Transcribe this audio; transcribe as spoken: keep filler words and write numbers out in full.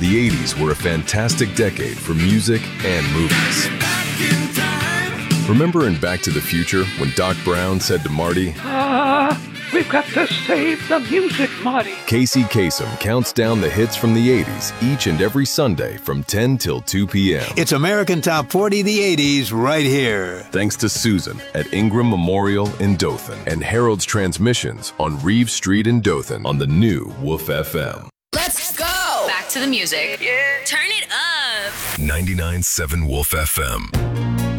the eighties were a fantastic decade for music and movies. Remember in Back to the Future when Doc Brown said to Marty, Ah, we've got to save the music, Marty. Casey Kasem counts down the hits from the eighties each and every Sunday from ten till two p.m. It's American Top forty the eighties right here. Thanks to Susan at Ingram Memorial in Dothan and Harold's Transmissions on Reeve Street in Dothan on the new Wolf F M. Let's go! Back to the music. Yeah. Turn it up. ninety-nine point seven Wolf F M.